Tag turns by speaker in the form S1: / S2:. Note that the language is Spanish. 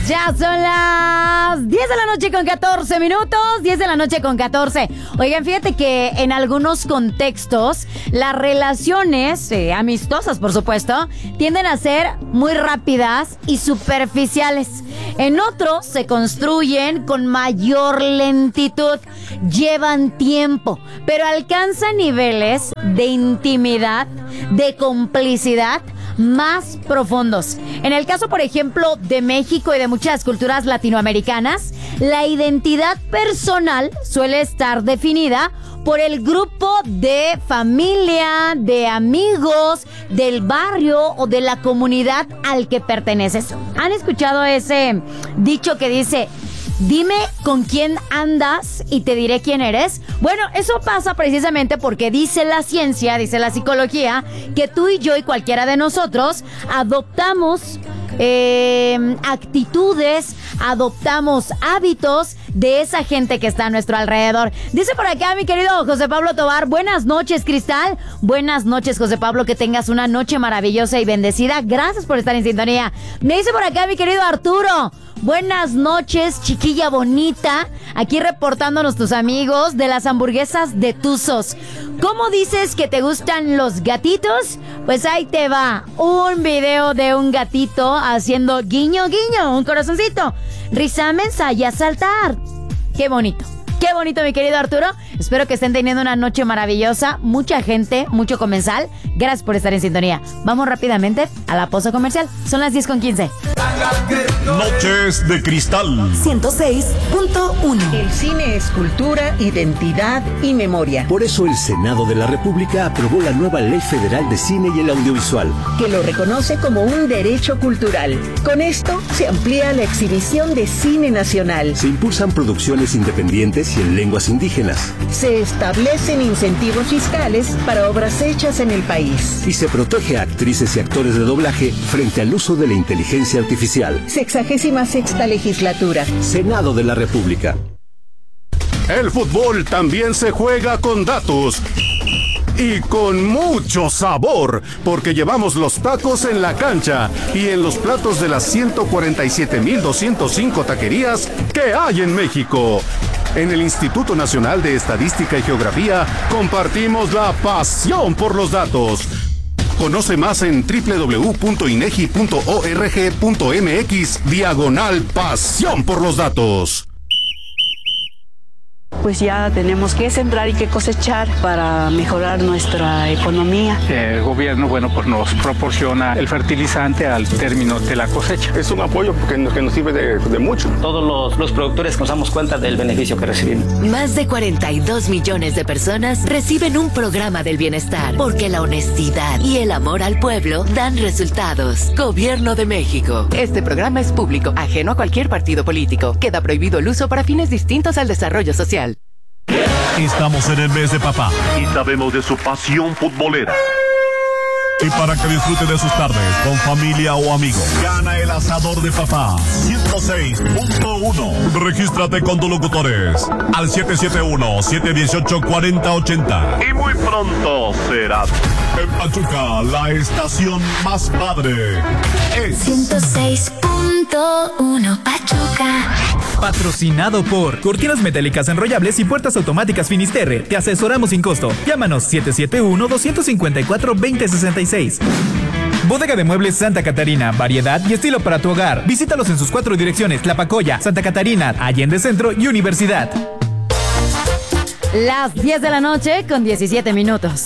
S1: Ya son las 10 de la noche con 14 minutos, 10 de la noche con 14. Oigan, fíjate que en algunos contextos las relaciones amistosas, por supuesto, tienden a ser muy rápidas y superficiales. En otros se construyen con mayor lentitud, llevan tiempo, pero alcanzan niveles de intimidad, de complicidad más profundos. En el caso, por ejemplo, de México y de muchas culturas latinoamericanas, la identidad personal suele estar definida por el grupo de familia, de amigos, del barrio o de la comunidad al que perteneces. ¿Han escuchado ese dicho que dice: dime con quién andas y te diré quién eres? Bueno, eso pasa precisamente porque dice la ciencia, dice la psicología, que tú y yo y cualquiera de nosotros adoptamos actitudes, adoptamos hábitos de esa gente que está a nuestro alrededor. Dice por acá mi querido José Pablo Tobar: buenas noches, Cristal. Buenas noches, José Pablo, que tengas una noche maravillosa y bendecida. Gracias por estar en sintonía. Me dice por acá mi querido Arturo: buenas noches, chiquilla bonita. Aquí reportándonos tus amigos de las hamburguesas de Tuzos. ¿Cómo dices que te gustan los gatitos? Pues ahí te va un video de un gatito haciendo guiño, guiño, un corazoncito. Risa, mensaje, a saltar. Qué bonito. Qué bonito, mi querido Arturo. Espero que estén teniendo una noche maravillosa. Mucha gente, mucho comensal. Gracias por estar en sintonía. Vamos rápidamente a la pausa comercial. Son las 10:15.
S2: Noches de Cristal
S3: 106.1.
S4: El cine es cultura, identidad y memoria.
S5: Por eso el Senado de la República aprobó la nueva Ley Federal de Cine y el Audiovisual,
S4: que lo reconoce como un derecho cultural. Con esto se amplía la exhibición de cine nacional.
S5: se impulsan producciones independientes y en lenguas indígenas,
S4: Se establecen incentivos fiscales para obras hechas en el país.
S5: y se protege a actrices y actores de doblaje frente al uso de la inteligencia artificial.
S4: 66ª legislatura.
S5: Senado de la República.
S2: El fútbol también se juega con datos y con mucho sabor, porque llevamos los tacos en la cancha y en los platos de las 147,205 taquerías que hay en México. En el Instituto Nacional de Estadística y Geografía compartimos la pasión por los datos. Conoce más en www.inegi.org.mx/pasión por los datos.
S6: Pues ya tenemos que sembrar y que cosechar para mejorar nuestra economía.
S7: El gobierno, pues nos proporciona el fertilizante al término de la cosecha.
S8: Es un apoyo que nos sirve de mucho.
S9: Todos los productores nos damos cuenta del beneficio que recibimos.
S3: Más de 42 millones de personas reciben un programa del bienestar, porque la honestidad y el amor al pueblo dan resultados. Gobierno de México.
S10: Este programa es público, ajeno a cualquier partido político. Queda prohibido el uso para fines distintos al desarrollo social.
S2: Estamos en el mes de papá y sabemos de su pasión futbolera. Y para que disfrute de sus tardes con familia o amigos, gana el asador de papá 106.1. Regístrate con tus locutores al 771-718-4080. Y muy pronto será en Pachuca, la estación más padre. Es
S11: 106.1 Pachuca.
S12: Patrocinado por Cortinas Metálicas Enrollables y Puertas Automáticas Finisterre. Te asesoramos sin costo. Llámanos 771-254-2066. Bodega de Muebles Santa Catarina. Variedad y estilo para tu hogar. Visítalos en sus 4 direcciones: Tlapacoya, Santa Catarina, Allende Centro y Universidad.
S1: Las 10 de la noche con 17 minutos.